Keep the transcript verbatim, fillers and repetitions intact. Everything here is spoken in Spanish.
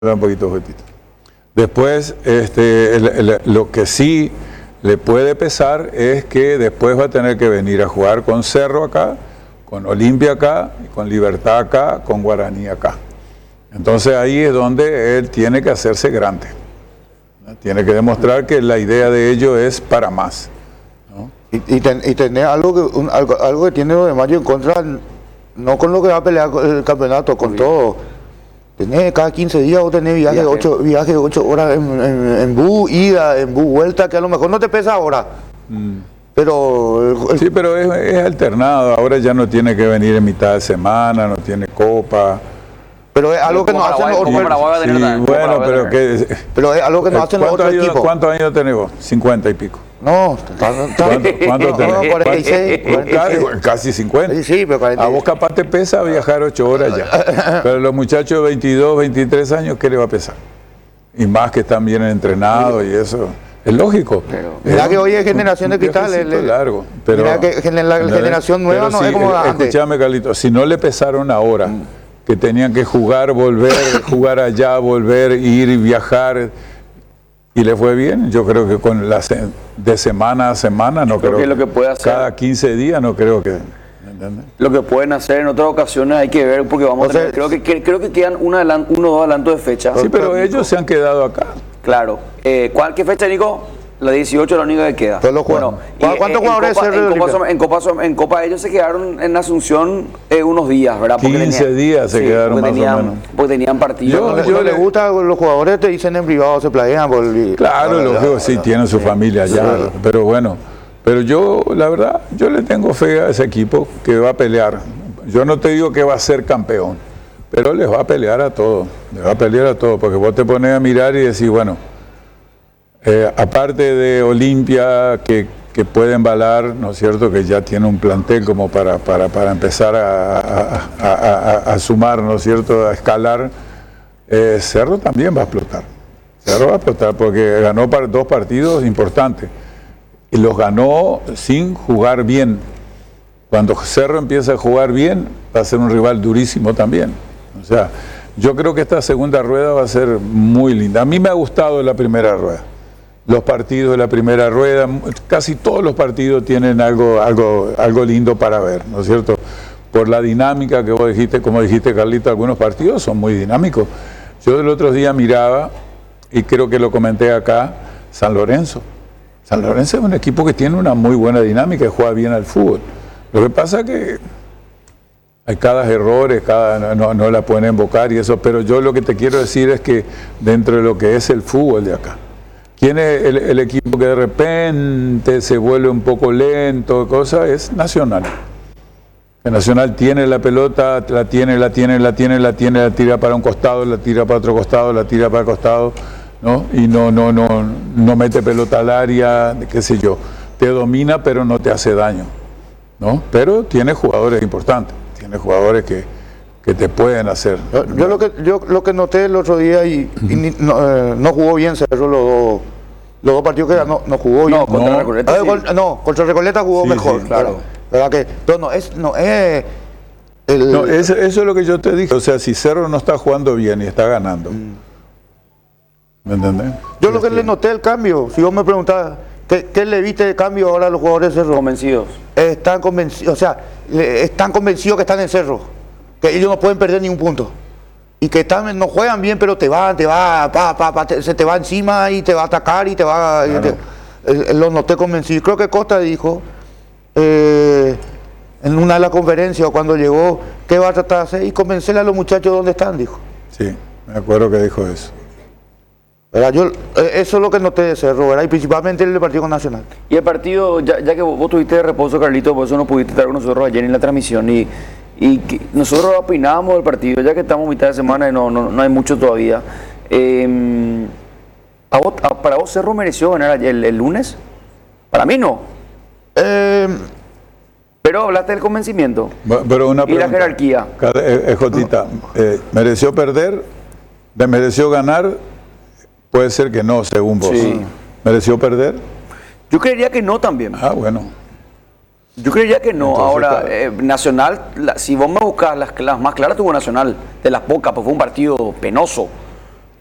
un poquito juguetito. Después, este, el, el, lo que sí le puede pesar es que después va a tener que venir a jugar con Cerro acá, con Olimpia acá, con Libertad acá, con Guaraní acá. Entonces ahí es donde él tiene que hacerse grande. Tiene que demostrar que la idea de ello es para más, ¿no? Y, y, ten, y tener algo que, un, algo, algo que tiene lo de Mayo en contra, no con lo que va a pelear el campeonato, con todo. Tenés cada quince días o tenés viaje de ocho, viaje de ocho horas en, en, en bus, ida, en bus, vuelta, que a lo mejor no te pesa ahora. Mm. Pero... El, sí, pero es, es alternado. Ahora ya no tiene que venir en mitad de semana, no tiene copa. Pero es algo que nos hacen los otros equipos. Bueno, pero que... Pero es algo que nos hacen los otros equipos. ¿Cuántos años tenés vos? cincuenta y pico. No, ¿Cuánto, cuánto tenés? No, cuarenta y seis, cuarenta y seis. Casi cincuenta. Sí, sí, pero cuarenta y seis. A vos capaz te pesa viajar ocho horas ya. Pero los muchachos de veintidós, veintitrés años, ¿qué le va a pesar? Y más que están bien entrenados y eso. Es lógico. Mira que hoy es generación de cristal. Es largo. Pero, mira que la generación nueva no si, es como antes. Escuchame, Carlito, si no le pesaron ahora, mm. que tenían que jugar, volver, jugar allá, volver, ir y viajar, y le fue bien, yo creo que con la de semana a semana, no creo, creo que, lo que puede hacer, cada quince días no creo que... ¿entiendes? Lo que pueden hacer en otras ocasiones hay que ver, porque vamos o a tener, sea, creo que, que creo que quedan uno o dos adelantos de fecha. Sí, pero ellos Nico. se han quedado acá. Claro. Eh, ¿cuál, ¿Qué fecha, Nico? La dieciocho es la única que queda. Bueno, ¿cuántos jugadores en, en, Copa, en, Copa, en Copa ellos se quedaron en Asunción eh, unos días, ¿verdad? Porque quince tenían, días se sí, quedaron más tenían, o menos. Porque tenían partidos. Yo, yo, yo les gusta, los jugadores te dicen en privado, se planean. Por el, claro, los juegos sí tienen su sí, familia allá, sí. pero bueno. Pero yo, la verdad, yo le tengo fe a ese equipo que va a pelear. Yo no te digo que va a ser campeón, pero les va a pelear a todos. Les va a pelear a todos, porque vos te pones a mirar y decís, bueno... Eh, aparte de Olimpia, que, que puede embalar, ¿no es cierto?, que ya tiene un plantel como para, para, para empezar a, a, a, a, a sumar, ¿no es cierto?, a escalar, eh, Cerro también va a explotar. Cerro va a explotar porque ganó para dos partidos importantes y los ganó sin jugar bien. Cuando Cerro empieza a jugar bien, va a ser un rival durísimo también. O sea, yo creo que esta segunda rueda va a ser muy linda. A mí me ha gustado la primera rueda. Los partidos de la primera rueda, casi todos los partidos tienen algo, algo, algo lindo para ver, ¿no es cierto? Por la dinámica que vos dijiste, como dijiste, Carlito, algunos partidos son muy dinámicos. Yo el otro día miraba, y creo que lo comenté acá, San Lorenzo. San Lorenzo es un equipo que tiene una muy buena dinámica y juega bien al fútbol. Lo que pasa es que hay cada errores, cada, no, no la pueden invocar y eso, pero yo lo que te quiero decir es que dentro de lo que es el fútbol de acá, ¿quién es el, el equipo que de repente se vuelve un poco lento, cosa? Es Nacional. El Nacional tiene la pelota, la tiene, la tiene, la tiene, la tiene, la tira para un costado, la tira para otro costado, la tira para el costado, ¿no? Y no, no, no, no mete pelota al área, qué sé yo. Te domina, pero no te hace daño, ¿no? Pero tiene jugadores importantes, tiene jugadores que, que te pueden hacer. Yo, yo lo que yo lo que noté el otro día y, y ni, no, eh, no jugó bien Cerro los dos, los dos partidos que ganó, no jugó bien. No, contra no, Recoleta, sí. con, no, contra Recoleta jugó sí, mejor, sí, claro. ¿Verdad que? Pero no es, no es el, no, es, eso es lo que yo te dije. O sea, si Cerro no está jugando bien y está ganando, mm. ¿me entendés? Yo lo que sí. le noté el cambio, si vos me preguntás, ¿qué, qué le viste de cambio ahora a los jugadores de Cerro? Convencidos. Están convencidos, o sea, están convencidos que están en Cerro, que ellos no pueden perder ningún punto. Y que están, no juegan bien, pero te va, te va, pa, pa, pa, te, se te va encima y te va a atacar y te va... Claro. Y te, los noté convencidos. Creo que Costa dijo, eh, en una de las conferencias o cuando llegó, ¿qué va a tratar de hacer? Y convencerle a los muchachos dónde están, dijo. Sí, me acuerdo que dijo eso. ¿Verdad? Yo, eso es lo que noté de Cerro, ¿verdad? Y principalmente el partido Nacional. Y el partido, ya, ya que vos, vos tuviste de reposo, Carlito, por eso no pudiste estar con nosotros ayer en la transmisión y... Y que nosotros opinábamos del partido, ya que estamos a mitad de semana y no, no, no hay mucho todavía. Eh, ¿a vos, a, ¿Para vos Cerro mereció ganar el, el lunes? Para mí no. Eh, Pero hablaste del convencimiento. Pero una y la jerarquía. Eh, eh, Jotita, eh, ¿mereció perder? ¿Mereció ganar? Puede ser que no, según vos. Sí. ¿Mereció perder? Yo creería que no también. Ah, bueno. Yo creería que no. Entonces, ahora, claro. eh, Nacional, la, si vos me buscas las, las más claras, tuvo Nacional, de las pocas, pues fue un partido penoso.